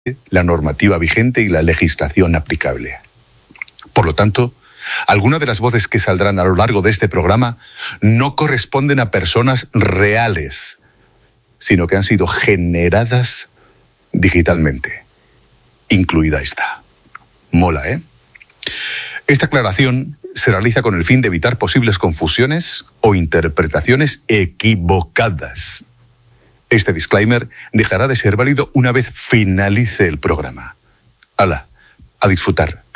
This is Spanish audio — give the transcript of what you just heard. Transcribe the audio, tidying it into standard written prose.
la normativa vigente y la legislación aplicable. Por lo tanto, algunas de las voces que saldrán a lo largo de este programa no corresponden a personas reales, sino que han sido generadas digitalmente, incluida esta. Mola, ¿eh? Esta aclaración se realiza con el fin de evitar posibles confusiones o interpretaciones equivocadas. Este disclaimer dejará de ser válido una vez finalice el programa. ¡Hala! A disfrutar.